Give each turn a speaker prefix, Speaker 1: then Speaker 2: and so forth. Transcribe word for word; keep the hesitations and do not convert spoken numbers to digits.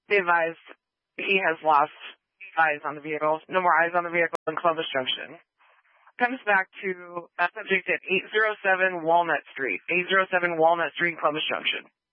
Speaker 1: They advised he has lost eyes on the vehicle. No more eyes on the vehicle in Columbus Junction. Comes back to a subject at eight oh seven Walnut Street. eight oh seven Walnut Street, Columbus Junction.